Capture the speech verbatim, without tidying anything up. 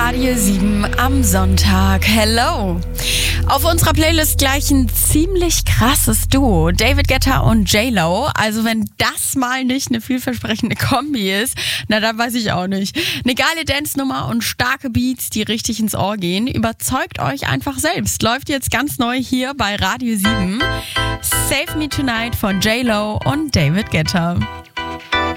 Radio sieben am Sonntag. Hello! Auf unserer Playlist gleich ein ziemlich krasses Duo. David Guetta und J-Lo. Also wenn das mal nicht eine vielversprechende Kombi ist, na dann weiß ich auch nicht. Eine geile Dance-Nummer und starke Beats, die richtig ins Ohr gehen. Überzeugt euch einfach selbst. Läuft jetzt ganz neu hier bei Radio sieben. Save Me Tonight von J-Lo und David Guetta.